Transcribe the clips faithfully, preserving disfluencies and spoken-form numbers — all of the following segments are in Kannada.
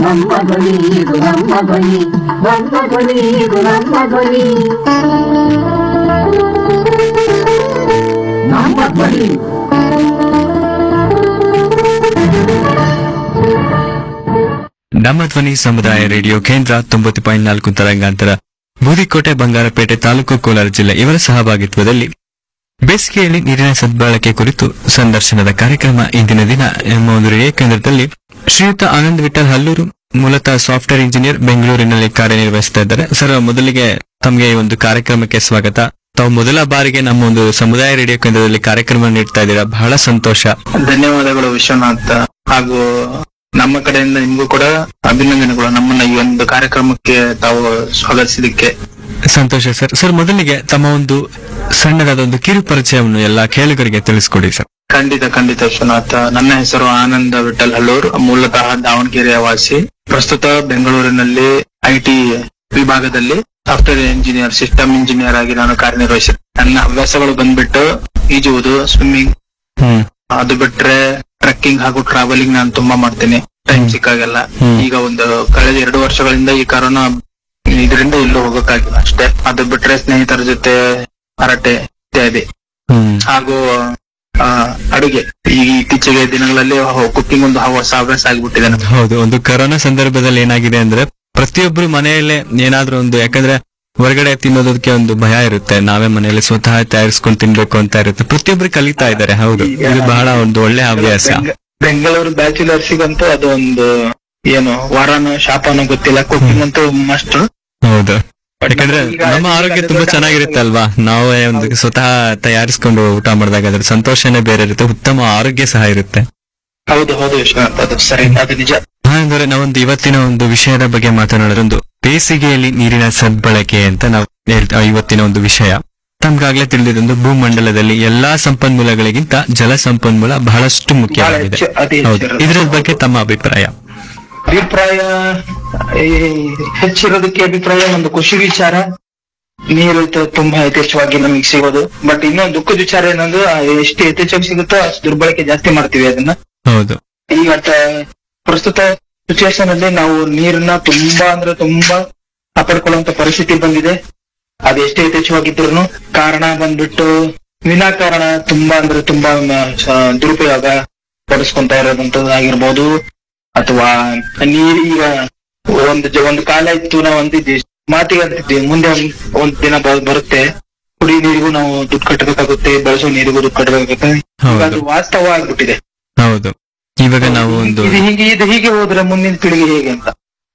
ನಮ್ಮ ಧ್ವನಿ ಇದು ನಮ್ಮ ಧ್ವನಿ, ನಮ್ಮ ಧ್ವನಿ ಇದು ನಮ್ಮ ಧ್ವನಿ, ನಮ್ಮ ಧ್ವನಿ. ನಮ್ಮ ಧ್ವನಿ ಸಮುದಾಯ ರೇಡಿಯೋ ಕೇಂದ್ರ ತೊಂಬತ್ತು ಪಾಯಿಂಟ್ ನಾಲ್ಕು ತರಂಗಾಂತರ, ಬೂದಿಕೋಟೆ, ಬಂಗಾರಪೇಟೆ ತಾಲೂಕು, ಕೋಲಾರ ಜಿಲ್ಲೆ ಇವರ ಸಹಭಾಗಿತ್ವದಲ್ಲಿ ಬೇಸಿಗೆಯಲ್ಲಿ ನೀರಿನ ಸದ್ಬಳಕೆ ಕುರಿತು ಸಂದರ್ಶನದ ಕಾರ್ಯಕ್ರಮ ಇಂದಿನ ದಿನ ಎಂಬ ಒಂದು ರೇಡಿಯೋ ಕೇಂದ್ರದಲ್ಲಿ ಶ್ರೀಯುತ ಆನಂದ್ ವಿಠಲ್ ಹಲ್ಲೂರು, ಮೂಲತಃ ಸಾಫ್ಟ್ವೇರ್ ಇಂಜಿನಿಯರ್, ಬೆಂಗಳೂರಿನಲ್ಲಿ ಕಾರ್ಯನಿರ್ವಹಿಸ್ತಾ ಇದ್ದಾರೆ. ಸರ್, ಮೊದಲಿಗೆ ತಮಗೆ ಈ ಒಂದು ಕಾರ್ಯಕ್ರಮಕ್ಕೆ ಸ್ವಾಗತ. ತಾವು ಮೊದಲ ಬಾರಿಗೆ ನಮ್ಮ ಒಂದು ಸಮುದಾಯ ರೇಡಿಯೋ ಕೇಂದ್ರದಲ್ಲಿ ಕಾರ್ಯಕ್ರಮ ನೀಡ್ತಾ ಇದ್ದೀರಾ, ಬಹಳ ಸಂತೋಷ. ಧನ್ಯವಾದಗಳು ವಿಶ್ವನಾಥ್, ಹಾಗೂ ನಮ್ಮ ಕಡೆಯಿಂದ ನಿಮಗೂ ಕೂಡ ಅಭಿನಂದನೆಗಳು, ನಮ್ಮನ್ನ ಈ ಒಂದು ಕಾರ್ಯಕ್ರಮಕ್ಕೆ ತಾವು ಸ್ವಾಗತಿಸಿದಕ್ಕೆ. ಸಂತೋಷ ಸರ್. ಸರ್, ಮೊದಲಿಗೆ ತಮ್ಮ ಒಂದು ಸಣ್ಣದಾದ ಒಂದು ಕಿರು ಪರಿಚಯವನ್ನು ಎಲ್ಲ ಕೇಳುಗರಿಗೆ ತಿಳಿಸ್ಕೊಡಿ ಸರ್. ಖಂಡಿತ ಖಂಡಿತ ವಿಶ್ವನಾಥ್. ನನ್ನ ಹೆಸರು ಆನಂದ ವಿಠಲ್ ಹಲ್ಲೂರ್, ಮೂಲತಃ ದಾವಣಗೆರೆಯ ವಾಸಿ. ಪ್ರಸ್ತುತ ಬೆಂಗಳೂರಿನಲ್ಲಿ ಐಟಿ ವಿಭಾಗದಲ್ಲಿ ಸಾಫ್ಟ್ವೇರ್ ಇಂಜಿನಿಯರ್, ಸಿಸ್ಟಮ್ ಇಂಜಿನಿಯರ್ ಆಗಿ ನಾನು ಕಾರ್ಯನಿರ್ವಹಿಸಿದೆ. ನನ್ನ ಹವ್ಯಾಸಗಳು ಬಂದ್ಬಿಟ್ಟು ಈಜುವುದು, ಸ್ವಿಮ್ಮಿಂಗ್, ಅದು ಬಿಟ್ರೆ ಟ್ರೆಕ್ಕಿಂಗ್ ಹಾಗೂ ಟ್ರಾವೆಲಿಂಗ್ ನಾನು ತುಂಬಾ ಮಾಡ್ತೀನಿ ಟೈಮ್ ಸಿಕ್ಕಾಗೆಲ್ಲ. ಈಗ ಒಂದು ಕಳೆದ ಎರಡು ವರ್ಷಗಳಿಂದ ಈ ಕರೋನಾ ಇದರಿಂದ ಎಲ್ಲೂ ಹೋಗಕ್ಕಾಗಿಲ್ಲ ಅಷ್ಟೇ. ಅದು ಬಿಟ್ರೆ ಸ್ನೇಹಿತರ ಜೊತೆ ಹರಟೆ ಇತ್ಯಾದಿ, ಹಾಗೂ ಆ ಅಡುಗೆ. ಈ ಇತ್ತೀಚೆಗೆ ದಿನಗಳಲ್ಲಿ ಕುಕ್ಕಿಂಗ್ ಒಂದು ಹೊಸ ಹವ್ಯಾಸ ಆಗಿಬಿಟ್ಟಿದೆ. ಹೌದು, ಒಂದು ಕರೋನಾ ಸಂದರ್ಭದಲ್ಲಿ ಏನಾಗಿದೆ ಅಂದ್ರೆ ಪ್ರತಿಯೊಬ್ರು ಮನೆಯಲ್ಲೇ ಏನಾದ್ರೂ ಒಂದು, ಯಾಕಂದ್ರೆ ಹೊರಗಡೆ ತಿನ್ನೋದಕ್ಕೆ ಒಂದು ಭಯ ಇರುತ್ತೆ, ನಾವೇ ಮನೆಯಲ್ಲಿ ಸ್ವತಃ ತಯಾರಿಸ್ಕೊಂಡು ತಿನ್ಬೇಕು ಅಂತ ಇರುತ್ತೆ. ಪ್ರತಿಯೊಬ್ರು ಕಲಿತಾ ಇದ್ದಾರೆ. ಹೌದು, ಇದು ಬಹಳ ಒಂದು ಒಳ್ಳೆ ಹವ್ಯಾಸ. ಬೆಂಗಳೂರು ಬ್ಯಾಚುಲರ್ಸಿಗಂತೂ ಅದು ಒಂದು ಏನು ವಾರನೋ ಶಾಪನೋ ಗೊತ್ತಿಲ್ಲ, ಕುಕಿಂಗ್ ಅಂತೂ ಮಸ್ಟ್. ಹೌದು, ಯಾಕಂದ್ರೆ ನಮ್ಮ ಆರೋಗ್ಯ ತುಂಬಾ ಚೆನ್ನಾಗಿರುತ್ತೆ ಅಲ್ವಾ, ನಾವೇ ಒಂದು ಸ್ವತಃ ತಯಾರಿಸ್ಕೊಂಡು ಊಟ ಮಾಡಿದಾಗ ಅದ್ರ ಸಂತೋಷನೇ ಬೇರೆ ಇರುತ್ತೆ, ಉತ್ತಮ ಆರೋಗ್ಯ ಸಹ ಇರುತ್ತೆ. ಹೌದು ಹೌದು ವಿಶ್ವನಾಥ್, ಅದು ಸರಿ, ಅದು ನಿಜ. ಅಂದ್ರೆ ನಾವೊಂದು ಇವತ್ತಿನ ಒಂದು ವಿಷಯದ ಬಗ್ಗೆ ಮಾತನಾಡೋದು, ಒಂದು ಬೇಸಿಗೆಯಲ್ಲಿ ನೀರಿನ ಸದ್ಬಳಕೆ ಅಂತ ನಾವು ಹೇಳ್ತಾ ಇವತ್ತಿನ ಒಂದು ವಿಷಯ. ತಮ್ಗಾಗ್ಲೇ ತಿಳಿದಿದ್ದೊಂದು ಭೂಮಂಡಲದಲ್ಲಿ ಎಲ್ಲಾ ಸಂಪನ್ಮೂಲಗಳಿಗಿಂತ ಜಲ ಸಂಪನ್ಮೂಲ ಬಹಳಷ್ಟು ಮುಖ್ಯವಾಗಿದೆ. ಹೌದು, ಇದರ ಬಗ್ಗೆ ತಮ್ಮ ಅಭಿಪ್ರಾಯ? ಅಭಿಪ್ರಾಯ ಹೆಚ್ಚಿರೋದಕ್ಕೆ ಅಭಿಪ್ರಾಯ ಒಂದು ಖುಷಿ ವಿಚಾರ, ನೀರು ತುಂಬಾ ಯಥೇಚ್ಛವಾಗಿ ನಮಗೆ ಸಿಗೋದು. ಬಟ್ ಇನ್ನೊಂದು ದುಃಖದ ವಿಚಾರ ಏನಂದ್ರೆ ಎಷ್ಟು ಯಥೇಚ್ಛವಾಗಿ ಸಿಗುತ್ತೋ ಅಷ್ಟು ದುರ್ಬಳಕೆ ಜಾಸ್ತಿ ಮಾಡ್ತೀವಿ ಅದನ್ನ. ಹೌದು, ಈಗ ಪ್ರಸ್ತುತ ಸಿಚುವೇಶನ್ ಅಲ್ಲಿ ನಾವು ನೀರನ್ನ ತುಂಬಾ ಅಂದ್ರೆ ತುಂಬಾ ಕಾಪಾಡ್ಕೊಳ್ಳುವಂತ ಪರಿಸ್ಥಿತಿ ಬಂದಿದೆ. ಅದು ಎಷ್ಟೇ ಯಥೇಚ್ಛವಾಗಿದ್ರು ಕಾರಣ ಬಂದ್ಬಿಟ್ಟು ವಿನಾಕಾರಣ ತುಂಬಾ ಅಂದ್ರೆ ತುಂಬಾ ದುರುಪಯೋಗ ಪಡಿಸ್ಕೊಂತ ಇರೋದಂತದ್ದಾಗಿರ್ಬೋದು, ಅಥವಾ ನೀರ್ ಈಗ ಒಂದು ಒಂದು ಕಾಲ ಇತ್ತು, ನಾವು ಅಂತಿದ್ವಿ, ಮಾತಿಗೆ ಅಂತಿದ್ವಿ, ಮುಂದೆ ಒಂದ್ ದಿನ ಬರುತ್ತೆ ಕುಡಿ ನೀರಿಗೂ ನಾವು ದುಡ್ಡು ಕಟ್ಟಬೇಕಾಗುತ್ತೆ, ಬಳಸೋ ನೀರಿಗೂ ದುಡ್ಡು ಕಟ್ಟಬೇಕಾಗುತ್ತೆ. ಅದು ವಾಸ್ತವ ಆಗ್ಬಿಟ್ಟಿದೆ. ಹೌದು, ಇವಾಗ ನಾವು ಒಂದು ಹೀಗೆ ಇದು ಹೀಗೆ ಹೋದ್ರೆ ಮುಂದಿನ ಪೀಳಿಗೆ ಹೇಗೆ ಅಂತ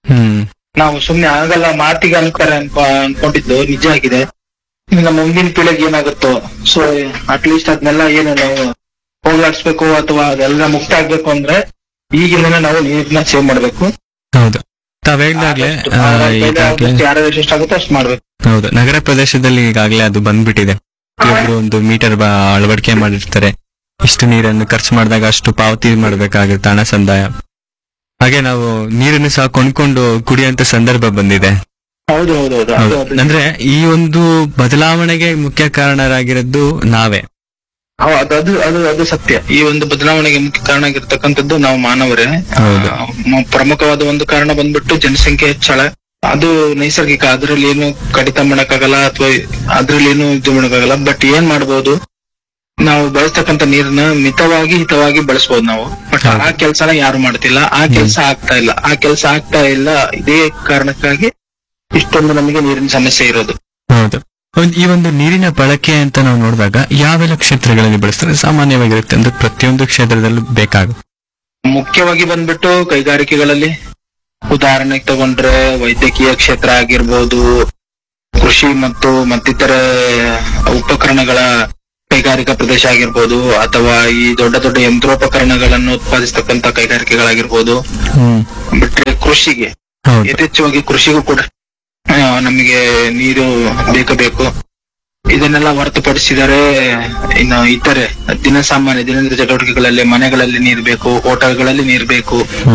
ನಾವು ಸುಮ್ನೆ ಆಗಲ್ಲ, ಮಾತಿಗೆ ಅನ್ಕಾರ ಅನ್ಕೊಂಡಿದ್ದು ನಿಜ ಆಗಿದೆ. ನಮ್ಮ ಮುಂದಿನ ಪೀಳಿಗೆ ಏನಾಗುತ್ತೋ, ಸೊ ಅಟ್ಲೀಸ್ಟ್ ಅದನ್ನೆಲ್ಲ ಏನು ನಾವು ಹೋಗ್ಲಾಡ್ಸ್ಬೇಕು ಅಥವಾ ಅದೆಲ್ಲ ಮುಕ್ತ ಆಗ್ಬೇಕು ಅಂದ್ರೆ ಈಗಿಂದನೇ ನಾವು ನೀರನ್ನ ಸೇವ್ ಮಾಡ್ಬೇಕು. ಹೌದು, ತಾವೇಗ್ಲಾಗ್ಲೇ ಎಷ್ಟಾಗುತ್ತೋ ಅಷ್ಟು ಮಾಡ್ಬೇಕು. ಹೌದು, ನಗರ ಪ್ರದೇಶದಲ್ಲಿ ಈಗಾಗ್ಲೇ ಅದು ಬಂದ್ಬಿಟ್ಟಿದೆ. ಕೆಲವೊಬ್ರು ಒಂದು ಮೀಟರ್ ಅಳವಡಿಕೆ ಮಾಡಿರ್ತಾರೆ, ಇಷ್ಟು ನೀರನ್ನು ಖರ್ಚು ಮಾಡಿದಾಗ ಅಷ್ಟು ಪಾವತಿ ಮಾಡ್ಬೇಕಾಗುತ್ತೆ, ಹಣ ಸಂದಾಯ. ಹಾಗೆ ನಾವು ನೀರನ್ನು ಸಹ ಕೊಂಡ್ಕೊಂಡು ಕುಡಿಯುವಂತ ಸಂದರ್ಭ ಬಂದಿದೆ. ಹೌದು ಹೌದು ಅಂದ್ರೆ ಈ ಒಂದು ಬದಲಾವಣೆಗೆ ಮುಖ್ಯ ಕಾರಣರಾಗಿರೋದು ನಾವೇ. ಅದು ಅದು ಅದು ಸತ್ಯ. ಈ ಒಂದು ಬದಲಾವಣೆಗೆ ಮುಖ್ಯ ಕಾರಣ ಆಗಿರ್ತಕ್ಕಂಥದ್ದು ನಾವು ಮಾನವರೇ. ಪ್ರಮುಖವಾದ ಒಂದು ಕಾರಣ ಬಂದ್ಬಿಟ್ಟು ಜನಸಂಖ್ಯೆ ಹೆಚ್ಚಳ. ಅದು ನೈಸರ್ಗಿಕ, ಅದ್ರಲ್ಲಿ ಏನು ಕಡಿತ ಮಾಡಕ್ಕಾಗಲ್ಲ ಅಥವಾ ಅದ್ರಲ್ಲಿ ಏನು ಇದು ಮಾಡಕ್ಕಾಗಲ್ಲ. ಬಟ್ ಏನ್ ಮಾಡ್ಬೋದು, ನಾವು ಬಳಸ್ತಕ್ಕಂಥ ನೀರನ್ನ ಮಿತವಾಗಿ ಹಿತವಾಗಿ ಬಳಸ್ಬೋದು ನಾವು. ಬಟ್ ಆ ಕೆಲ್ಸನ ಯಾರು ಮಾಡ್ತಿಲ್ಲ, ಆ ಕೆಲ್ಸ ಆಗ್ತಾ ಇಲ್ಲ ಆ ಕೆಲ್ಸ ಆಗ್ತಾ ಇಲ್ಲ ಇದೇ ಕಾರಣಕ್ಕಾಗಿ ಇಷ್ಟೊಂದು ನಮಗೆ ನೀರಿನ ಸಮಸ್ಯೆ ಇರೋದು. ಹೌದು, ಈ ಒಂದು ನೀರಿನ ಬಳಕೆ ಅಂತ ನಾವು ನೋಡಿದಾಗ ಯಾವೆಲ್ಲ ಕ್ಷೇತ್ರಗಳಲ್ಲಿ ಬಳಸ್ತಾರೆ? ಸಾಮಾನ್ಯವಾಗಿರುತ್ತೆ ಅಂದ್ರೆ ಪ್ರತಿಯೊಂದು ಕ್ಷೇತ್ರದಲ್ಲೂ ಬೇಕಾಗುತ್ತೆ. ಮುಖ್ಯವಾಗಿ ಬಂದ್ಬಿಟ್ಟು ಕೈಗಾರಿಕೆಗಳಲ್ಲಿ, ಉದಾಹರಣೆಗೆ ತಗೊಂಡ್ರೆ ವೈದ್ಯಕೀಯ ಕ್ಷೇತ್ರ ಆಗಿರ್ಬೋದು, ಕೃಷಿ ಮತ್ತು ಮತ್ತಿತರ ಉಪಕರಣಗಳ ಕೈಗಾರಿಕಾ ಪ್ರದೇಶ ಆಗಿರ್ಬೋದು, ಅಥವಾ ಈ ದೊಡ್ಡ ದೊಡ್ಡ ಯಂತ್ರೋಪಕರಣಗಳನ್ನು ಉತ್ಪಾದಿಸ್ತಕ್ಕಂತ ಕೈಗಾರಿಕೆಗಳಾಗಿರ್ಬೋದು. ಬಿಟ್ರೆ ಕೃಷಿಗೆ ಯಥೇಚ್ಛವಾಗಿ ಕೃಷಿಗೂ ಕೂಡ ನಮಗೆ ನೀರು ಬೇಕಬೇಕು. ಇದನ್ನೆಲ್ಲ ಹೊರತುಪಡಿಸಿದರೆ ಇನ್ನು ಇತರೆ ದಿನ ಸಾಮಾನ್ಯ ದಿನನಿತ್ಯ ಚಟುವಟಿಕೆಗಳಲ್ಲಿ ಮನೆಗಳಲ್ಲಿ ನೀರು ಬೇಕು, ಹೋಟೆಲ್ಗಳಲ್ಲಿ ನೀರು ಬೇಕು.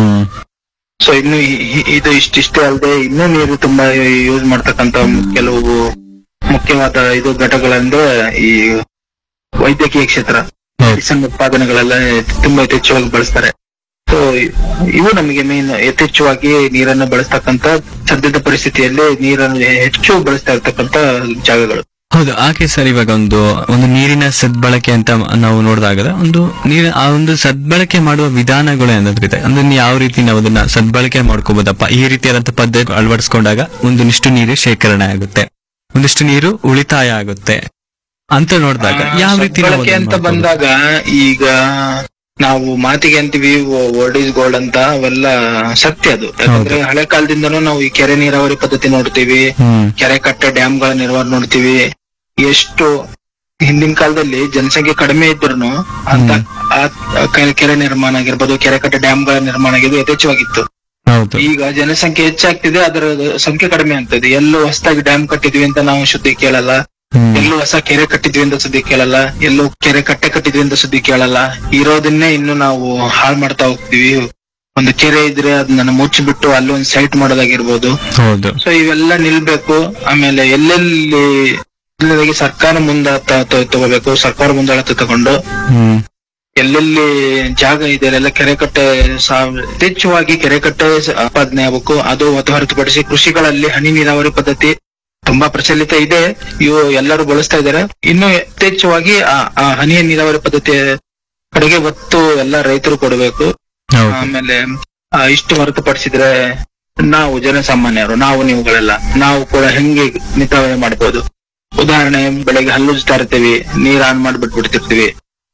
ಸೊ ಇನ್ನು ಇದು ಇಷ್ಟಿಷ್ಟೇ ಅಲ್ಲದೆ ಇನ್ನೂ ನೀರು ತುಂಬಾ ಯೂಸ್ ಮಾಡ್ತಕ್ಕಂತ ಕೆಲವು ಮುಖ್ಯವಾದ ಇದು ಘಟಕಗಳೆಂದ್ರೆ ಈ ವೈದ್ಯಕೀಯ ಕ್ಷೇತ್ರ, ಮೆಡಿಸಿನ್ ಉತ್ಪಾದನೆಗಳೆಲ್ಲ ತುಂಬಾ ಯಥೇಚ್ಛವಾಗಿ ಬಳಸ್ತಾರೆ. ಸೊ ಇವು ನಮಗೆ ಮೇನ್ ಯಥೇಚ್ಛವಾಗಿ ನೀರನ್ನು ಬಳಸ್ತಕ್ಕಂತ ಸದ್ಯದ ಪರಿಸ್ಥಿತಿಯಲ್ಲಿ ನೀರನ್ನು ಹೆಚ್ಚು ಬಳಸ್ತಾ ಇರ್ತಕ್ಕಂತ ಜಾಗಗಳು. ಹೌದು, ಹಾಗೆ ಸರ್. ಇವಾಗ ಒಂದು ಒಂದು ನೀರಿನ ಸದ್ಬಳಕೆ ಅಂತ ನಾವು ನೋಡಿದಾಗ ಒಂದು ನೀರಿನ ಆ ಒಂದು ಸದ್ಬಳಕೆ ಮಾಡುವ ವಿಧಾನಗಳು ಏನಾದ್ರಿದೆ ಅಂದ್ರೆ ಯಾವ ರೀತಿ ನಾವು ಅದನ್ನ ಸದ್ಬಳಕೆ ಮಾಡ್ಕೋಬಹುದಪ್ಪ, ಈ ರೀತಿಯಾದಂತ ಪದ್ಧತಿ ಅಳವಡಿಸ್ಕೊಂಡಾಗ ಒಂದಿಷ್ಟು ನೀರು ಶೇಖರಣೆ ಆಗುತ್ತೆ, ಒಂದಿಷ್ಟು ನೀರು ಉಳಿತಾಯ ಆಗುತ್ತೆ ಅಂತ ನೋಡಿದಾಗ ಯಾವ ರೀತಿ ನಾವು ಬಳಕೆ ಅದನ್ನ ಅಂತ ಮಾಡ್ಬೋದು? ಬಂದಾಗ ಈಗ ನಾವು ಮಾತಿಗೆ ಅಂತೀವಿ ವರ್ಲ್ಡ್ ಈಸ್ ಗೋಲ್ಡ್ ಅಂತ, ಅವೆಲ್ಲ ಸತ್ಯ ಅದು. ಯಾಕಂದ್ರೆ ಹಳೆ ಕಾಲದಿಂದನೂ ನಾವು ಈ ಕೆರೆ ನೀರಾವರಿ ಪದ್ಧತಿ ನೋಡ್ತೀವಿ, ಹ್ಮ್ ಕೆರೆ ಕಟ್ಟೆ ಡ್ಯಾಮ್ಗಳ ನಿರ್ವಹಣೆ ನೋಡ್ತೀವಿ. ಎಷ್ಟು ಹಿಂದಿನ ಕಾಲದಲ್ಲಿ ಜನಸಂಖ್ಯೆ ಕಡಿಮೆ ಇದ್ರು ಅಂತ ಆ ಕೆ- ಕೆರೆ ನಿರ್ಮಾಣ ಆಗಿರ್ಬೋದು, ಕೆರೆ ಕಟ್ಟೆ ಡ್ಯಾಮ್ಗಳ ನಿರ್ಮಾಣ ಆಗಿದ್ದು ಯಥೇಚ್ಛವಾಗಿತ್ತು. ಹೌದು. ಈಗ ಜನಸಂಖ್ಯೆ ಹೆಚ್ಚಾಗ್ತಿದೆ, ಅದರ ಸಂಖ್ಯೆ ಕಡಿಮೆ ಆಗ್ತದೆ. ಎಲ್ಲೋ ಹೊಸದಾಗಿ ಡ್ಯಾಮ್ ಕಟ್ಟಿದ್ವಿ ಅಂತ ನಾವು ಸುದ್ದಿ ಕೇಳಲ್ಲ, ಹ್ಮ್ ಎಲ್ಲೂ ಹೊಸ ಕೆರೆ ಕಟ್ಟಿದ್ವಿ ಅಂತ ಸುದ್ದಿ ಕೇಳಲ್ಲ, ಎಲ್ಲೂ ಕೆರೆ ಕಟ್ಟೆ ಕಟ್ಟಿದ್ವಿ ಅಂತ ಸುದ್ದಿ ಕೇಳಲ್ಲ. ಇರೋದನ್ನೇ ಇನ್ನು ನಾವು ಹಾಳು ಮಾಡ್ತಾ ಹೋಗ್ತೀವಿ. ಒಂದು ಕೆರೆ ಇದ್ರೆ ಅದನ್ನ ಮುಚ್ಚಿಬಿಟ್ಟು ಅಲ್ಲಿ ಒಂದು ಸೈಟ್ ಮಾಡೋದಾಗಿರ್ಬೋದು. ಹೌದು. ಸೊ ಇವೆಲ್ಲ ನಿಲ್ಬೇಕು. ಆಮೇಲೆ ಎಲ್ಲೆಲ್ಲಿ ಇಲ್ಲದಾಗಿ ಸರ್ಕಾರ ಮುಂದ ತಗೋಬೇಕು, ಸರ್ಕಾರ ಮುಂದಾಳತೆ ತಗೊಂಡು ಹ್ಮ್ ಎಲ್ಲೆಲ್ಲಿ ಜಾಗ ಇದೆ ಅಲ್ಲೆಲ್ಲ ಕೆರೆ ಕಟ್ಟೆ ಸಾ- ಯಥೇಚ್ಛವಾಗಿ ಕೆರೆ ಕಟ್ಟೆ ಉತ್ಪಾದನೆ ಆಗಬೇಕು. ಅದು ಅದು ಹೊರತುಪಡಿಸಿ ಕೃಷಿಗಳಲ್ಲಿ ಹನಿ ನೀರಾವರಿ ಪದ್ಧತಿ ತುಂಬಾ ಪ್ರಚಲಿತ ಇದೆ, ಇವು ಎಲ್ಲರೂ ಬಳಸ್ತಾ ಇದ್ದಾರೆ. ಇನ್ನು ಯಥೇಚ್ಛವಾಗಿ ಆ ಆ ಹನಿ ನೀರಾವರಿ ಪದ್ಧತಿಯ ಕಡೆಗೆ ಒತ್ತು ಎಲ್ಲ ರೈತರು ಕೊಡಬೇಕು. ಹೌದು. ಆಮೇಲೆ ಆ, ಇಷ್ಟು ಹೊರತುಪಡಿಸಿದ್ರೆ ನಾವು ಜನಸಾಮಾನ್ಯರು, ನಾವು ನೀವುಗಳೆಲ್ಲ ನಾವು ಕೂಡ ಹೆಂಗೆ ಮಿತವ್ಯಯ ಮಾಡ್ಬೋದು. ಉದಾಹರಣೆ, ಬೆಳಗ್ಗೆ ಹಲ್ಲುಜ್ತಾ ಇರ್ತೀವಿ, ನೀರ್ ಆನ್ ಮಾಡ್ಬಿಟ್ಬಿಡ್ತಿರ್ತೀವಿ.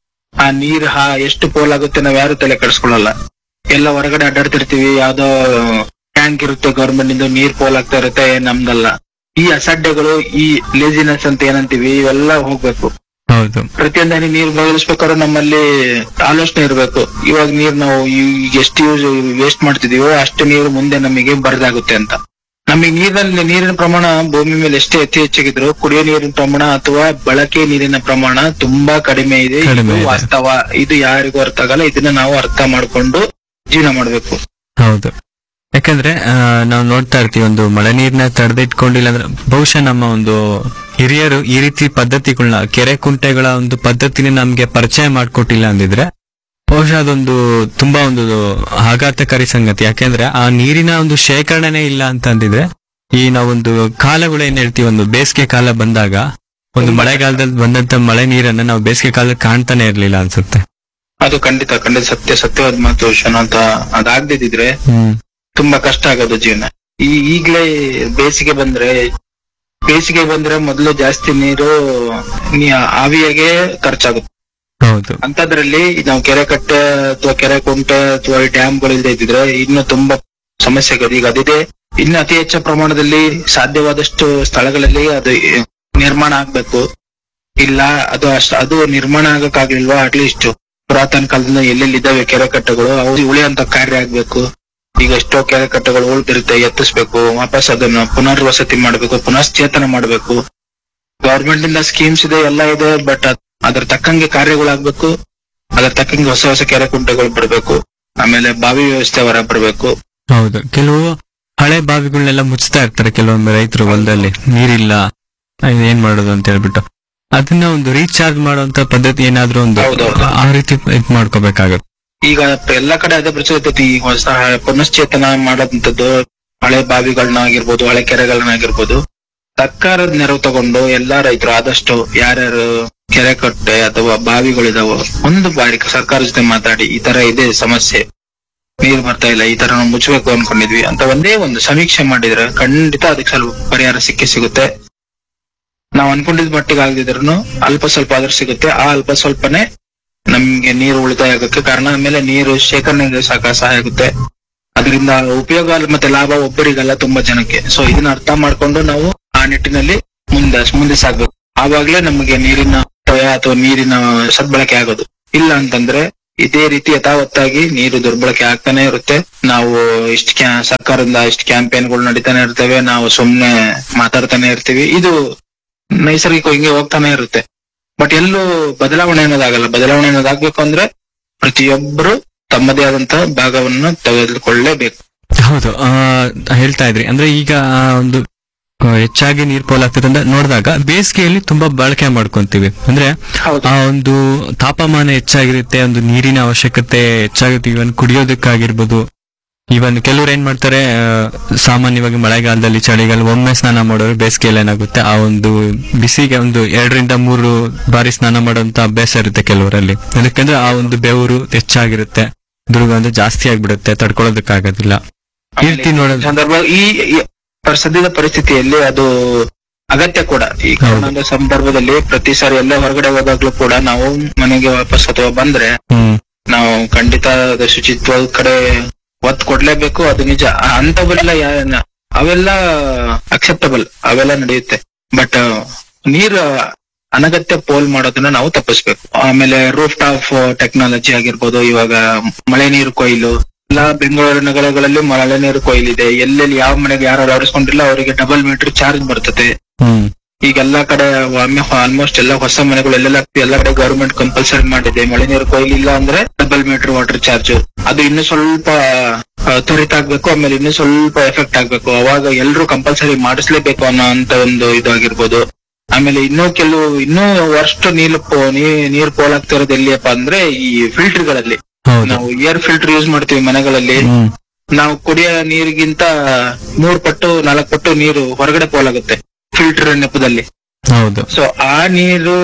ಆ ನೀರ್ ಹಾ ಎಷ್ಟು ಪೋಲ್ ಆಗುತ್ತೆ ನಾವ್ ಯಾರು ತಲೆ ಕೆಡಿಸ್ಕೊಳ್ಳಲ್ಲ. ಎಲ್ಲ ಹೊರಗಡೆ ಅಡ್ಡಾಡ್ತಿರ್ತೀವಿ, ಯಾವ್ದೋ ಟ್ಯಾಂಕ್ ಇರುತ್ತೆ ಗವರ್ಮೆಂಟ್ ಇಂದ, ನೀರ್ ಪೋಲ್ ಆಗ್ತಾ ಇರುತ್ತೆ, ನಮ್ದಲ್ಲ. ಈ ಅಸಡ್ಡೆಗಳು, ಈ ಲೇಜಿನೆಸ್ ಅಂತ ಏನಂತೀವಿ, ಇವೆಲ್ಲ ಹೋಗ್ಬೇಕು. ಹೌದು. ಪ್ರತಿಯೊಂದು ಹನಿ ನೀರ್ ಬದಲಿಸ್ಬೇಕಾದ್ರೆ ನಮ್ಮಲ್ಲಿ ಆಲೋಚನೆ ಇರಬೇಕು. ಇವಾಗ ನೀರ್ ನಾವು ಈಗ ಎಷ್ಟು ಯೂಸ್ ವೇಸ್ಟ್ ಮಾಡ್ತಿದೀವೋ ಅಷ್ಟು ನೀರು ಮುಂದೆ ನಮಗೆ ಬರದಾಗುತ್ತೆ ಅಂತ. ನಮಗೆ ನೀರಿನಲ್ಲಿ ನೀರಿನ ಪ್ರಮಾಣ ಭೂಮಿ ಮೇಲೆ ಎಷ್ಟೇ ಅತಿ ಹೆಚ್ಚಾಗಿದ್ರು ಕುಡಿಯೋ ನೀರಿನ ಪ್ರಮಾಣ ಅಥವಾ ಬಳಕೆ ನೀರಿನ ಪ್ರಮಾಣ ತುಂಬಾ ಕಡಿಮೆ ಇದೆ. ಕಡಿಮೆ ಇದು ಇದೆ. ವಾಸ್ತವ. ಇದು ಯಾರಿಗೂ ಅರ್ಥ ಆಗಲ್ಲ. ಇದನ್ನ ನಾವು ಅರ್ಥ ಮಾಡ್ಕೊಂಡು ಜೀವನ ಮಾಡ್ಬೇಕು. ಹೌದು. ಯಾಕಂದ್ರೆ ಆ, ನಾವು ನೋಡ್ತಾ ಇರ್ತೀವಿ, ಒಂದು ಮಳೆ ನೀರ್ನ ತಡೆದಿಟ್ಕೊಂಡಿಲ್ಲ ಅಂದ್ರೆ ಬಹುಶಃ ನಮ್ಮ ಒಂದು ಹಿರಿಯರು ಈ ರೀತಿ ಪದ್ಧತಿಗಳನ್ನ, ಕೆರೆ ಕುಂಟೆಗಳ ಒಂದು ಪದ್ಧತಿನ ನಮ್ಗೆ ಪರಿಚಯ ಮಾಡ್ಕೊಟ್ಟಿಲ್ಲ ಅಂದಿದ್ರೆ ಬಹುಶಃ ಅದೊಂದು ತುಂಬಾ ಒಂದು ಆಘಾತಕಾರಿ ಸಂಗತಿ. ಯಾಕೆಂದ್ರೆ ಆ ನೀರಿನ ಒಂದು ಶೇಖರಣೆನೇ ಇಲ್ಲ ಅಂತ ಅಂದಿದ್ರೆ ಈ ನಾವೊಂದು ಕಾಲಗಳು ಏನ್ ಹೇಳ್ತೀವಿ, ಒಂದು ಬೇಸಿಗೆ ಕಾಲ ಬಂದಾಗ ಒಂದು ಮಳೆಗಾಲದಲ್ಲಿ ಬಂದಂತ ಮಳೆ ನೀರನ್ನ ನಾವು ಬೇಸಿಗೆ ಕಾಲದಲ್ಲಿ ಕಾಣ್ತಾನೆ ಇರ್ಲಿಲ್ಲ ಅನ್ಸುತ್ತೆ. ಅದು ಖಂಡಿತ ಖಂಡಿತ ಸತ್ಯ ಸತ್ಯವಾದ ಮಾತು ವಿಷಯ ಅಂತ. ಅದಾಗ್ದಿದ್ರೆ ಹ್ಮ್ ತುಂಬಾ ಕಷ್ಟ ಆಗೋದು ಜೀವನ. ಈ ಈಗ್ಲೇ ಬೇಸಿಗೆ ಬಂದ್ರೆ ಬೇಸಿಗೆ ಬಂದ್ರೆ ಮೊದಲು ಜಾಸ್ತಿ ನೀರು ನೀ- ಆವಿಯಾಗೆ ಖರ್ಚಾಗುತ್ತೆ. ಹೌದು. ಅಂತದ್ರಲ್ಲಿ ನಾವು ಕೆರೆ ಕಟ್ಟೆ ಅಥವಾ ಕೆರೆ ಕುಂಟೆ ಅಥವಾ ಡ್ಯಾಮ್ಗಳು ಇಲ್ಲದೆ ಇದ್ದಿದ್ರೆ ಇನ್ನು ತುಂಬಾ ಸಮಸ್ಯೆಗಳು. ಈಗ ಅದಿದೆ, ಇನ್ನು ಅತಿ ಹೆಚ್ಚು ಪ್ರಮಾಣದಲ್ಲಿ ಸಾಧ್ಯವಾದಷ್ಟು ಸ್ಥಳಗಳಲ್ಲಿ ಅದು ನಿರ್ಮಾಣ ಆಗ್ಬೇಕು. ಇಲ್ಲ ಅದು ಅಷ್ಟ ಅದು ನಿರ್ಮಾಣ ಆಗಕ್ಕಾಗ್ಲಿಲ್ವಾ, ಅಟ್ಲೀಸ್ಟ್ ಪುರಾತನ ಕಾಲದಿಂದ ಎಲ್ಲೆಲ್ಲಿ ಇದ್ದಾವೆ ಕೆರೆ ಕಟ್ಟೆಗಳು ಅವು ಉಳಿಯುವಂತ ಕಾರ್ಯ ಆಗ್ಬೇಕು. ಈಗ ಎಷ್ಟೋ ಕೆರೆ ಕಟ್ಟೆಗಳು ಉಳಿದಿರುತ್ತೆ, ಎತ್ತಿಸ್ಬೇಕು, ವಾಪಸ್ ಅದನ್ನ ಪುನರ್ವಸತಿ ಮಾಡ್ಬೇಕು, ಪುನಶ್ಚೇತನ ಮಾಡ್ಬೇಕು. ಗವರ್ಮೆಂಟ್ ಇಂದ ಸ್ಕೀಮ್ಸ್ ಇದೆ, ಎಲ್ಲ ಇದೆ, ಬಟ್ ಅದ್ರ ತಕ್ಕಂಗೆ ಕಾರ್ಯಗಳಾಗ್ಬೇಕು. ಅದ್ರ ತಕ್ಕಂಗೆ ಹೊಸ ಹೊಸ ಕೆರೆ ಕುಂಟೆಗಳು ಬರ್ಬೇಕು. ಆಮೇಲೆ ಬಾವಿ ವ್ಯವಸ್ಥೆ ಹೊರ ಬರ್ಬೇಕು. ಹೌದು. ಕೆಲವು ಹಳೆ ಬಾವಿಗಳನ್ನೆಲ್ಲ ಮುಚ್ತಾ ಇರ್ತಾರೆ ಕೆಲವೊಮ್ಮೆ ರೈತರು ಹೊಲದಲ್ಲಿ, ನೀರಿಲ್ಲ ಇದು ಏನ್ ಮಾಡೋದು ಅಂತ ಹೇಳ್ಬಿಟ್ಟು ಅದನ್ನ ಒಂದು ರೀಚಾರ್ಜ್ ಮಾಡುವಂತ ಪದ್ಧತಿ ಏನಾದ್ರೂ ಒಂದು ಹೌದೌದು. ಆ ರೀತಿ ಇದ್ ಮಾಡ್ಕೋಬೇಕಾಗುತ್ತೆ. ಈಗ ಎಲ್ಲಾ ಕಡೆ ಅದೇ ಪ್ರಚಲಿತ. ಈಗ ಹೊಸ ಪುನಶ್ಚೇತನ ಮಾಡೋದಂಥದ್ದು ಹಳೆ ಬಾವಿಗಳನ್ನಾಗಿರ್ಬೋದು, ಹಳೆ ಕೆರೆಗಳನ್ನಾಗಿರ್ಬೋದು, ಸರ್ಕಾರದ ನೆರವು ತಗೊಂಡು ಎಲ್ಲಾ ರೈತರು ಆದಷ್ಟು ಯಾರ್ಯಾರು ಕೆರೆ ಕಟ್ಟೆ ಅಥವಾ ಬಾವಿಗಳಿದಾವೋ ಒಂದು ಬಾರಿ ಸರ್ಕಾರ ಜೊತೆ ಮಾತಾಡಿ, ಈ ತರ ಇದೆ ಸಮಸ್ಯೆ, ನೀರು ಬರ್ತಾ ಇಲ್ಲ, ಈ ತರ ನಾವು ಮುಚ್ಚಬೇಕು ಅನ್ಕೊಂಡಿದ್ವಿ ಅಂತ ಒಂದೇ ಒಂದು ಸಮೀಕ್ಷೆ ಮಾಡಿದ್ರೆ ಖಂಡಿತ ಅದಕ್ಕೆ ಸ್ವಲ್ಪ ಪರಿಹಾರ ಸಿಕ್ಕೇ ಸಿಗುತ್ತೆ. ನಾವ್ ಅನ್ಕೊಂಡಿದ್ ಮಟ್ಟಿಗೆ ಆಗದಿದ್ರು ಅಲ್ಪ ಸ್ವಲ್ಪ ಆದ್ರೂ ಸಿಗುತ್ತೆ. ಆ ಅಲ್ಪ ಸ್ವಲ್ಪನೇ ನಮ್ಗೆ ನೀರು ಉಳಿತಾಯ ಆಗಕ್ಕೆ ಕಾರಣ. ಆಮೇಲೆ ನೀರು ಶೇಖರಣೆಗೆ ಸಾಕ ಸಹಾಯ ಆಗುತ್ತೆ. ಅದರಿಂದ ಉಪಯೋಗ ಮತ್ತೆ ಲಾಭ ಒಬ್ಬರಿಗಲ್ಲ, ತುಂಬಾ ಜನಕ್ಕೆ. ಸೊ ಇದನ್ನ ಅರ್ಥ ಮಾಡ್ಕೊಂಡು ನಾವು ಆ ನಿಟ್ಟಿನಲ್ಲಿ ಮುಂದೆ ಮುಂದೆ ಸಾಗ್ಬೇಕು. ಆವಾಗ್ಲೇ ನಮಗೆ ನೀರಿನ ಅಪವ್ಯಯ ಅಥವಾ ನೀರಿನ ಸದ್ಬಳಕೆ ಆಗೋದು. ಇಲ್ಲ ಅಂತಂದ್ರೆ ಇದೇ ರೀತಿ ಯಥಾವತ್ತಾಗಿ ನೀರು ದುರ್ಬಳಕೆ ಆಗ್ತಾನೆ ಇರುತ್ತೆ. ನಾವು ಇಷ್ಟ ಕ್ಯಾ ಸರ್ಕಾರದಿಂದ ಇಷ್ಟು ಕ್ಯಾಂಪೇನ್ಗಳು ನಡೀತಾನೆ ಇರ್ತವೆ, ನಾವು ಸುಮ್ನೆ ಮಾತಾಡ್ತಾನೆ ಇರ್ತೀವಿ. ಇದು ನೈಸರ್ಗಿಕ ಹಿಂಗೆ ಹೋಗ್ತಾನೆ ಇರುತ್ತೆ. ಬಟ್ ಎಲ್ಲೂ ಬದಲಾವಣೆ ಅನ್ನೋದಾಗಲ್ಲ. ಬದಲಾವಣೆ ಅನ್ನೋದಾಗ್ಬೇಕು ಅಂದ್ರೆ ಪ್ರತಿಯೊಬ್ಬರು ತಮ್ಮದೇ ಆದಂತಹ ಭಾಗವನ್ನು ತೆಗೆದುಕೊಳ್ಳಲೇಬೇಕು. ಹೌದು. ಆ ಹೇಳ್ತಾ ಇದ್ರಿ ಅಂದ್ರೆ ಈಗ ಆ ಒಂದು ಆ, ಹೆಚ್ಚಾಗಿ ನೀರ್ ಪೋಲಾಗ್ತದೆ ಅಂತ ನೋಡಿದಾಗ ಬೇಸಿಗೆಯಲ್ಲಿ ತುಂಬಾ ಬಳಕೆ ಮಾಡ್ಕೊಂತೀವಿ. ಅಂದ್ರೆ ಹೌದು. ಆ ಒಂದು ತಾಪಮಾನ ಹೆಚ್ಚಾಗಿರುತ್ತೆ, ಒಂದು ನೀರಿನ ಅವಶ್ಯಕತೆ ಹೆಚ್ಚಾಗುತ್ತೆ, ಇವನ್ ಕುಡಿಯೋದಕ್ಕಾಗಿರ್ಬೋದು. ಇವನ್ ಕೆಲವ್ರು ಏನ್ ಮಾಡ್ತಾರೆ, ಆ, ಸಾಮಾನ್ಯವಾಗಿ ಮಳೆಗಾಲದಲ್ಲಿ ಚಳಿಗಾಲ ಒಮ್ಮೆ ಸ್ನಾನ ಮಾಡೋರು, ಬೇಸಿಗೆಯಲ್ಲಿ ಏನಾಗುತ್ತೆ ಆ ಒಂದು ಬಿಸಿಗೆ ಒಂದು ಎರಡರಿಂದ ಮೂರು ಬಾರಿ ಸ್ನಾನ ಮಾಡುವಂತ ಅಭ್ಯಾಸ ಇರುತ್ತೆ ಕೆಲವರಲ್ಲಿ. ಅದಕ್ಕಂದ್ರೆ ಆ ಒಂದು ಬೆವರು ಹೆಚ್ಚಾಗಿರುತ್ತೆ, ದುರ್ಗಂಧ ಜಾಸ್ತಿ ಆಗ್ಬಿಡುತ್ತೆ, ತಡ್ಕೊಳ್ಳೋದಕ್ಕಾಗೋದಿಲ್ಲ. ಈ ರೀತಿ ನೋಡೋದು ಸಂದರ್ಭ ಈ ಈ ಸದ್ಯದ ಪರಿಸ್ಥಿತಿಯಲ್ಲಿ ಅದು ಅಗತ್ಯ ಕೂಡ. ಈ ಕೊರೋನಾದ ಸಂದರ್ಭದಲ್ಲಿ ಪ್ರತಿ ಸಾರಿ ಎಲ್ಲ ಹೊರಗಡೆ ಹೋದಾಗ್ಲೂ ಕೂಡ ನಾವು ಮನೆಗೆ ವಾಪಸ್ ಅಥವಾ ಬಂದ್ರೆ ಹ್ಮ್ ನಾವು ಖಂಡಿತ ಅದು ಶುಚಿತ್ವ ಕಡೆ ಒತ್ತು ಕೊಡ್ಲೇಬೇಕು. ಅದು ನಿಜ. ಅಂತವೆಲ್ಲ ಯಾ- ಅವೆಲ್ಲ ಅಕ್ಸೆಪ್ಟಬಲ್, ಅವೆಲ್ಲ ನಡೆಯುತ್ತೆ. ಬಟ್ ನೀರ್ ಅನಗತ್ಯ ಪೋಲ್ ಮಾಡೋದನ್ನ ನಾವು ತಪ್ಪಿಸ್ಬೇಕು. ಆಮೇಲೆ ರೂಫ್ ಟಾಪ್ ಟೆಕ್ನಾಲಜಿ ಆಗಿರ್ಬೋದು, ಇವಾಗ ಮಳೆ ನೀರು ಕೊಯ್ಲು ಎಲ್ಲ ಬೆಂಗಳೂರು ನಗರಗಳಲ್ಲಿ ಮಳೆ ನೀರು ಕೊಯ್ಲಿದೆ. ಎಲ್ಲೆಲ್ಲಿ ಯಾವ ಮನೆಗೆ ಯಾರು ಅಳವಡಿಸ್ಕೊಂಡಿಲ್ಲ ಅವರಿಗೆ ಡಬಲ್ ಮೀಟರ್ ಚಾರ್ಜ್ ಬರ್ತದೆ. ಹ್ಮ್ ಈಗ ಎಲ್ಲಾ ಕಡೆ ಆಲ್ಮೋಸ್ಟ್ ಎಲ್ಲ ಹೊಸ ಮನೆಗಳು ಎಲ್ಲೆಲ್ಲ ಎಲ್ಲ ಕಡೆ ಗವರ್ಮೆಂಟ್ ಕಂಪಲ್ಸರಿ ಮಾಡಿದೆ. ಮಳೆ ನೀರು ಕೊಯ್ಲಿಲ್ಲ ಅಂದ್ರೆ ಡಬಲ್ ಮೀಟರ್ ವಾಟರ್ ಚಾರ್ಜ್. ಅದು ಇನ್ನು ಸ್ವಲ್ಪ ಆ, ತ್ವರಿತ ಆಗ್ಬೇಕು, ಆಮೇಲೆ ಇನ್ನು ಸ್ವಲ್ಪ ಎಫೆಕ್ಟ್ ಆಗ್ಬೇಕು. ಅವಾಗ ಎಲ್ರು ಕಂಪಲ್ಸರಿ ಮಾಡಿಸ್ಲೇಬೇಕು ಅನ್ನೋ ಅಂತ ಒಂದು ಇದಾಗಿರ್ಬೋದು. ಆಮೇಲೆ ಇನ್ನೂ ಕೆಲವು ಇನ್ನೂ ವರ್ಸ್ಟ್ ನೀರು ಪೋ- ನೀ- ನೀರ್ ಪೋಲಾಗ್ತಿರೋದು ಎಲ್ಲಿಯಪ್ಪ ಅಂದ್ರೆ ಈ ಫಿಲ್ಟರ್ ಗಳಲ್ಲಿ. ಹೌದು. ನಾವು ಏರ್ ಫಿಲ್ಟರ್ ಯೂಸ್ ಮಾಡ್ತೀವಿ ಮನೆಗಳಲ್ಲಿ. ಹ್ಮ್ ನಾವು ಕುಡಿಯೋ ನೀರಿಗಿಂತ ಮೂರ್ ಪಟ್ಟು ನಾಲ್ಕು ಪಟ್ಟು ನೀರು ಹೊರಗಡೆ ಪೋಲಾಗುತ್ತೆ ಫಿಲ್ಟರ್ ನೆಪದಲ್ಲಿ. ಹೌದು. ಸೊ ಆ ನೀರು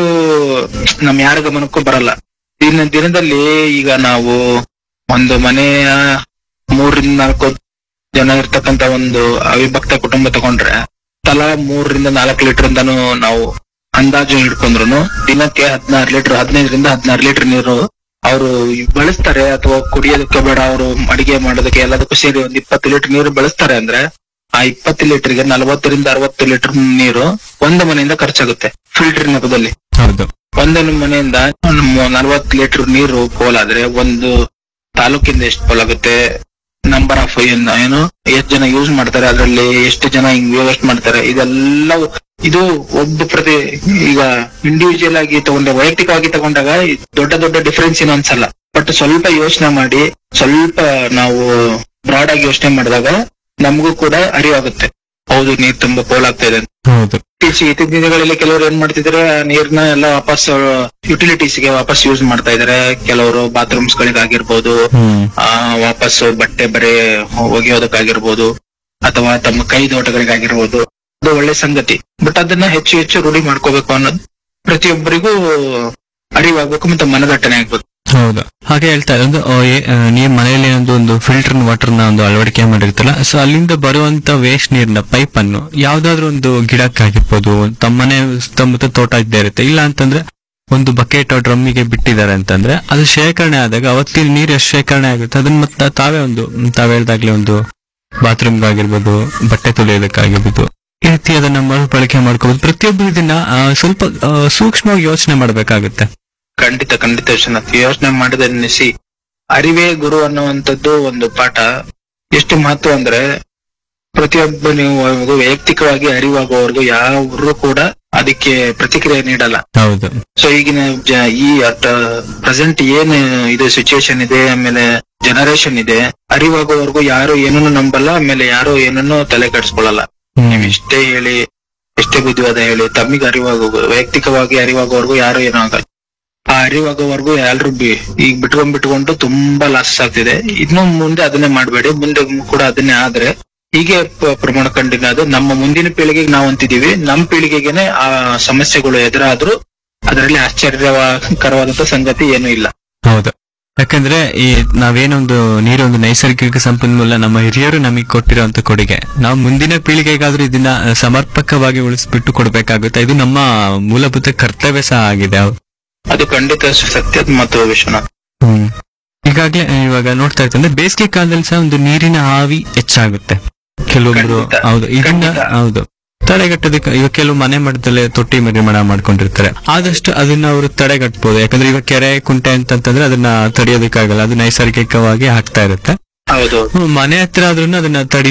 ನಮ್ ಯಾರ ಗಮನಕ್ಕೂ ಬರಲ್ಲ. ದಿನ ದಿನದಲ್ಲಿ ಈಗ ನಾವು ಒಂದು ಮನೆಯ ಮೂರರಿಂದ ನಾಲ್ಕು ಜನ ಇರ್ತಕ್ಕಂತ ಒಂದು ಅವಿಭಕ್ತ ಕುಟುಂಬ ತಗೊಂಡ್ರೆ ತಲಾ ಮೂರರಿಂದ ನಾಲ್ಕು ಲೀಟರ್ ಇಂದಾನು ನಾವು ಅಂದಾಜು ಹಿಡ್ಕೊಂಡ್ರು ದಿನಕ್ಕೆ ಹದಿನಾರು ಲೀಟರ್ ಹದಿನೈದರಿಂದ ಹದಿನಾರು ಲೀಟರ್ ನೀರು ಅವರು ಬಳಸ್ತಾರೆ. ಅಥವಾ ಕುಡಿಯೋದಕ್ಕೆ ಬೇಡ, ಅವರು ಅಡಿಗೆ ಮಾಡೋದಕ್ಕೆ ಎಲ್ಲದಕ್ಕೂ ಸೇರಿ ಒಂದ್ ಇಪ್ಪತ್ತು ಲೀಟರ್ ನೀರು ಬಳಸ್ತಾರೆ ಅಂದ್ರೆ ಆ ಇಪ್ಪತ್ತು ಲೀಟರ್ಗೆ ನಲವತ್ತರಿಂದ ಅರವತ್ತು ಲೀಟರ್ ನೀರು ಒಂದು ಮನೆಯಿಂದ ಖರ್ಚಾಗುತ್ತೆ ಫಿಲ್ಟರ್ ನೆಪದಲ್ಲಿ. ಹೌದು. ಒಂದು ಮನೆಯಿಂದ ನಲವತ್ತು ಲೀಟರ್ ನೀರು ಪೋಲಾದ್ರೆ ಒಂದು ತಾಲೂಕಿಂದ ಎಷ್ಟು ಪೋಲಾಗುತ್ತೆ, ನಂಬರ್ ಆಫ್ ಏನು ಎಷ್ಟು ಜನ ಯೂಸ್ ಮಾಡ್ತಾರೆ, ಅದರಲ್ಲಿ ಎಷ್ಟು ಜನ ಹಿಂಗ್ ವೇಸ್ಟ್ ಮಾಡ್ತಾರೆ, ಇದೆಲ್ಲ ಇದು ಒಬ್ಬ ಪ್ರತಿ ಈಗ ಇಂಡಿವಿಜುವಲ್ ಆಗಿ ತಗೊಂಡ ವೈಯಕ್ತಿಕವಾಗಿ ತಗೊಂಡಾಗ ದೊಡ್ಡ ದೊಡ್ಡ ಡಿಫರೆನ್ಸ್ ಏನು ಅನ್ಸಲ್ಲ. ಬಟ್ ಸ್ವಲ್ಪ ಯೋಚನೆ ಮಾಡಿ ಸ್ವಲ್ಪ ನಾವು ಬ್ರಾಡ್ ಆಗಿ ಯೋಚನೆ ಮಾಡಿದಾಗ ನಮಗೂ ಕೂಡ ಅರಿವಾಗುತ್ತೆ, ಹೌದು ನೀರ್ ತುಂಬಾ ಪೋಲಾಗ್ತಾ ಇದೆ ಅಂತ. ಹೌದು. ಇತ್ತೀಚೆಗೆ ಇತ್ತೀಚಿನ ದಿನಗಳಲ್ಲಿ ಕೆಲವರು ಏನ್ ಮಾಡ್ತಿದ್ದಾರೆ, ನೀರ್ನ ಎಲ್ಲ ವಾಪಸ್ ಯುಟಿಲಿಟೀಸ್ ಗೆ ವಾಪಸ್ ಯೂಸ್ ಮಾಡ್ತಾ ಇದಾರೆ. ಕೆಲವರು ಬಾತ್ರೂಮ್ಸ್ ಗಳಿಗಾಗಿರ್ಬೋದು, ಹ್ಮ್ ಆ ವಾಪಸ್ ಬಟ್ಟೆ ಬರೆ ಒಗೆಯೋದಕ್ಕಾಗಿರ್ಬೋದು, ಅಥವಾ ತಮ್ಮ ಕೈ ತೋಟಗಳಿಗಾಗಿರ್ಬೋದು. ಅದು ಒಳ್ಳೆ ಸಂಗತಿ. ಬಟ್ ಅದನ್ನ ಹೆಚ್ಚು ಹೆಚ್ಚು ರೂಢಿ ಮಾಡ್ಕೋಬೇಕು ಅನ್ನೋದು ಪ್ರತಿಯೊಬ್ಬರಿಗೂ ಅರಿವಾಗಬೇಕು ಮತ್ತು ಮನದಟ್ಟಣೆ ಆಗ್ಬೇಕು. ಹೌದು. ಹಾಗೆ ಹೇಳ್ತಾ ಇರೋದು ಆ, ಏ- ಆ, ನೀವು ಮನೆಯಲ್ಲಿ ಒಂದು ಒಂದು ಫಿಲ್ಟರ್ ವಾಟರ್ ನ ಒಂದು ಅಳವಡಿಕೆ ಮಾಡಿರ್ತಾರಲ್ಲ, ಸೊ ಅಲ್ಲಿಂದ ಬರುವಂತ ವೇಸ್ಟ್ ನೀರಿನ ಪೈಪ್ ಅನ್ನು ಯಾವ್ದಾದ್ರು ಒಂದು ಗಿಡಕ್ಕಾಗಿರ್ಬೋದು, ತಮ್ಮ ಮನೆ ಸುತ್ತಮುತ್ತ ತೋಟ ಇದ್ದೇ ಇರುತ್ತೆ, ಇಲ್ಲ ಅಂತಂದ್ರೆ ಒಂದು ಬಕೆಟ್ ಡ್ರಮ್ಮಿಗೆ ಬಿಟ್ಟಿದ್ದಾರೆ ಅಂತಂದ್ರೆ ಅದು ಶೇಖರಣೆ ಆದಾಗ ಅವತ್ತಿನ ನೀರು ಎಷ್ಟು ಶೇಖರಣೆ ಆಗುತ್ತೆ ಅದನ್ನ ಮತ್ತೆ ತಾವೇ ಒಂದು ತಾವ್ ಹೇಳ್ದಾಗ್ಲೇ ಒಂದು ಬಾತ್ರೂಮ್ಗಾಗಿರ್ಬೋದು, ಬಟ್ಟೆ ತೊಳೆಯೋದಕ್ಕಾಗಿರ್ಬೋದು, ಈ ರೀತಿ ಅದನ್ನ ಮರುಬಳಕೆ ಮಾಡ್ಕೋಬಹುದು. ಪ್ರತಿಯೊಬ್ಬರು ಇದನ್ನ ಆ, ಸ್ವಲ್ಪ ಆ, ಸೂಕ್ಷ್ಮವಾಗಿ ಯೋಚನೆ ಮಾಡ್ಬೇಕಾಗುತ್ತೆ. ಖಂಡಿತ ಖಂಡಿತ ವಿಶ್ವನಾಥ್, ಯೋಚನೆ ಮಾಡಿದ ನಿಸಿ ಅರಿವೇ ಗುರು ಅನ್ನುವಂಥದ್ದು ಒಂದು ಪಾಠ ಎಷ್ಟು ಮಹತ್ವ ಅಂದ್ರೆ ಪ್ರತಿಯೊಬ್ಬ ನೀವು ವೈಯಕ್ತಿಕವಾಗಿ ಅರಿವಾಗುವವರೆಗೂ ಯಾರು ಕೂಡ ಅದಕ್ಕೆ ಪ್ರತಿಕ್ರಿಯೆ ನೀಡಲ್ಲ. ಹೌದು. ಸೊ ಈಗಿನ ಜ- ಈ ಪ್ರೆಸೆಂಟ್ ಏನ್ ಇದು ಸಿಚುಯೇಷನ್ ಇದೆ, ಆಮೇಲೆ ಜನರೇಷನ್ ಇದೆ, ಅರಿವಾಗುವವರೆಗೂ ಯಾರು ಏನನ್ನು ನಂಬಲ್ಲ, ಆಮೇಲೆ ಯಾರು ಏನನ್ನು ತಲೆ ಕೆಡಿಸ್ಕೊಳ್ಳಲ್ಲ. ನೀವ್ ಎಷ್ಟೇ ಹೇಳಿ ಎಷ್ಟೇ ಬುದ್ಧಿವಾದ ಹೇಳಿ ತಮ್ಮಿಗೆ ಅರಿವಾಗುವ ವೈಯಕ್ತಿಕವಾಗಿ ಅರಿವಾಗುವವರೆಗೂ ಯಾರು ಏನೋ ಆಗಲ್ಲ. ಆ ಅರಿವಾಗೋವರೆಗೂ ಎಲ್ರು ಬಿ ಈಗ ಬಿಟ್ಕೊಂಡ್ ಬಿಟ್ಕೊಂಡು ತುಂಬಾ ಲಾಸ್ ಆಗ್ತಿದೆ. ಇನ್ನು ಮುಂದೆ ಅದನ್ನೇ ಮಾಡ್ಬೇಡಿ, ಮುಂದೆ ಕೂಡ ಅದನ್ನೇ ಆದ್ರೆ ಹೀಗೆ ಪ- ಪ್ರಮಾಣ ಕಂಡಿನ ಅದು ನಮ್ಮ ಮುಂದಿನ ಪೀಳಿಗೆಗೆ ನಾವು ಅಂತಿದೀವಿ, ನಮ್ಮ ಪೀಳಿಗೆಗೆನೆ ಆ ಸಮಸ್ಯೆಗಳು ಎದುರಾದ್ರೂ ಅದರಲ್ಲಿ ಆಶ್ಚರ್ಯಕರವಾದಂತ ಸಂಗತಿ ಏನೂ ಇಲ್ಲ. ಹೌದು. ಯಾಕಂದ್ರೆ ಈ ನಾವೇನೊಂದು ನೀರೊಂದು ನೈಸರ್ಗಿಕ ಸಂಪನ್ಮೂಲ, ನಮ್ಮ ಹಿರಿಯರು ನಮಗೆ ಕೊಟ್ಟಿರುವಂತ ಕೊಡುಗೆ, ನಾವು ಮುಂದಿನ ಪೀಳಿಗೆಗಾದ್ರೂ ಇದನ್ನ ಸಮರ್ಪಕವಾಗಿ ಉಳಿಸ್ಬಿಟ್ಟು ಕೊಡ್ಬೇಕಾಗುತ್ತೆ. ಇದು ನಮ್ಮ ಮೂಲಭೂತ ಕರ್ತವ್ಯ ಸಹ ಆಗಿದೆ. ಅದು ಖಂಡಿತ ಸತ್ಯದ ಮತ್ತು ವಿಶ್ವನಾಥ್. ಹ್ಮ್ ಈಗಾಗ್ಲೇ ಇವಾಗ ನೋಡ್ತಾ ಇರ್ತಂದ್ರೆ ಬೇಸಿಗೆ ಕಾಲದಲ್ಲಿ ಸಹ ಒಂದು ನೀರಿನ ಹಾವಿ ಹೆಚ್ಚಾಗುತ್ತೆ ಕೆಲವೊಬ್ರು. ಖಂಡಿತ. ಹೌದು. ಇದನ್ನ ಖಂಡಿತ. ಹೌದು ತಡೆಗಟ್ಟೋದಕ್ಕೆ ಇವಾಗ ಕೆಲವು ಮನೆ ಮಟ್ಟದಲ್ಲೇ ತೊಟ್ಟಿ ನಿರ್ಮಾಣ ಮಾಡ್ಕೊಂಡಿರ್ತಾರೆ. ಆದಷ್ಟು ಅದನ್ನ ಅವರು ತಡೆಗಟ್ಟಬಹುದು. ಯಾಕಂದ್ರೆ ಇವಾಗ ಕೆರೆ ಕುಂಟೆ ಅಂತಂತಂದ್ರೆ ಅದನ್ನ ತಡೆಯೋದಕ್ಕಾಗಲ್ಲ, ಅದು ನೈಸರ್ಗಿಕವಾಗಿ ಆಗ್ತಾ ಇರುತ್ತೆ. ಹೌದು. ಮನೆ ಹತ್ರ ಆದ್ರೂ ಅದನ್ನ ತಡಿ